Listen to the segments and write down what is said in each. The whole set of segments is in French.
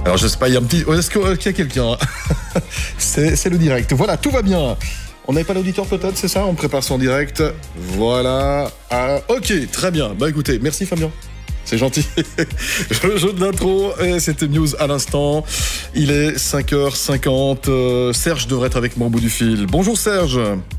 Alors je sais pas, il y a un petit... Est-ce qu'il y a quelqu'un? C'est le direct. Voilà, tout va bien. On n'avait pas l'auditeur peut-être, c'est ça? On prépare son direct. Voilà. Ah, ok, très bien. Bah écoutez, merci Fabien. C'est gentil. Le jeu de l'intro, et c'était News à l'instant. Il est 5h50. Serge devrait être avec moi au bout du fil. Bonjour Serge.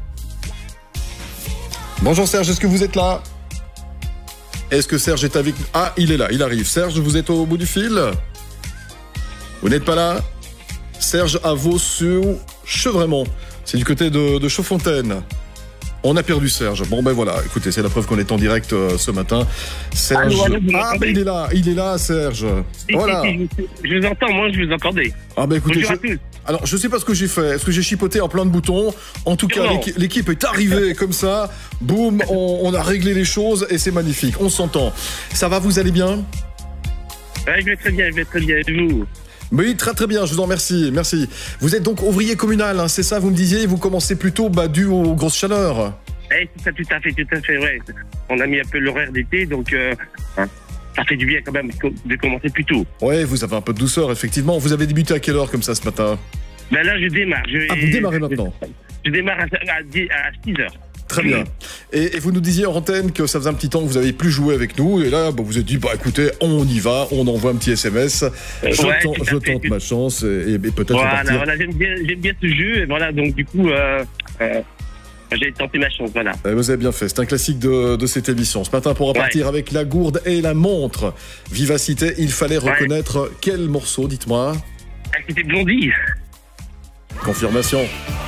Bonjour Serge, est-ce que vous êtes là? Est-ce que Serge est avec nous? Ah, il est là, il arrive. Serge, vous êtes au bout du fil? Vous n'êtes pas là? Serge à Vaux-sur-Chevremont. C'est du côté de Chaudfontaine. On a perdu Serge. Bon ben voilà, écoutez, c'est la preuve qu'on est en direct ce matin. Serge. Ah ben il est là Serge. Voilà. Je vous entends, moi je vous entendais. Ah ben écoutez, bonjour à tous. Alors je sais pas ce que j'ai fait. Est-ce que j'ai chipoté en plein de boutons? En tout cas, l'équipe est arrivée comme ça. Boum, on a réglé les choses et c'est magnifique. On s'entend. Ça va, vous allez bien? Ouais, je vais très bien, et vous? Oui, très très bien, je vous en remercie, merci. Vous êtes donc ouvrier communal, hein, c'est ça, vous me disiez, vous commencez plutôt dû aux grosses chaleurs. Eh, tout à fait, ouais. On a mis un peu l'horaire d'été, donc ça fait du bien quand même de commencer plus tôt. Ouais, vous avez un peu de douceur, effectivement. Vous avez débuté à quelle heure comme ça ce matin? Ben là, je démarre. Vous démarrez maintenant? Je démarre à 6h. Très bien. Et vous nous disiez en antenne que ça faisait un petit temps que vous n'avez plus joué avec nous. Et là, vous êtes dit, écoutez, on y va, on envoie un petit SMS. Je tente ma chance et peut-être repartir. Voilà, j'aime bien ce jeu. Et voilà, donc du coup, j'ai tenté ma chance, voilà. Et vous avez bien fait. C'est un classique de cette émission. Ce matin, pour repartir avec la gourde et la montre. Vivacité, il fallait reconnaître quel morceau, dites-moi? C'était Blondie. Confirmation.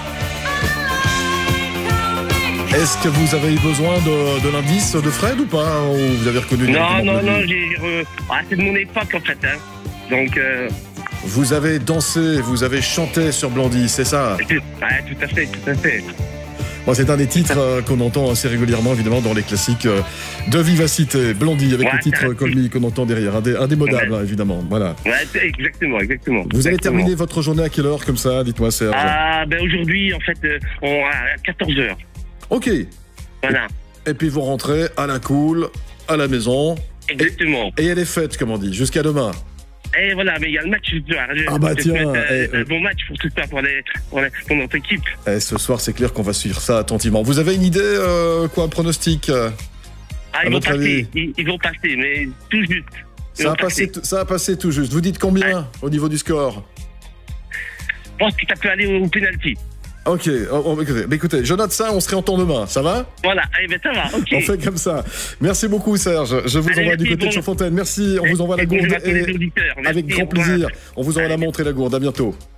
Est-ce que vous avez eu besoin de l'indice de Fred ou pas? Ou vous avez reconnu? Non, c'est de mon époque en fait. Hein. Donc. Vous avez dansé, vous avez chanté sur Blondie, c'est ça? Ouais, tout à fait. Bon, c'est un des titres qu'on entend assez régulièrement, évidemment, dans les classiques de Vivacité. Blondie, avec le titre Colmy qu'on entend derrière. Indémodable, hein, évidemment. Voilà. Ouais, exactement. Vous allez terminer votre journée à quelle heure, comme ça? Dites-moi, Serge. Aujourd'hui, en fait, à 14h. Ok. Voilà. Et puis vous rentrez à la cool, à la maison. Exactement. Et elle est faite, comme on dit, jusqu'à demain. Et voilà, mais il y a le match ce soir. Tiens. Un bon match pour ce soir, pour notre équipe. Et ce soir, c'est clair qu'on va suivre ça attentivement. Vous avez une idée, un pronostic? Ils vont passer, mais tout juste. Ça a passé tout juste. Vous dites combien au niveau du score? Je pense que ça peut aller au penalty. Ok, écoutez, je note ça, on se réentend demain, ça va? Voilà, ça va, ok. On fait comme ça. Merci beaucoup Serge, je vous envoie du côté de Chaudfontaine. Merci, on vous envoie la gourde et avec grand plaisir. On vous envoie la montre et la gourde, à bientôt.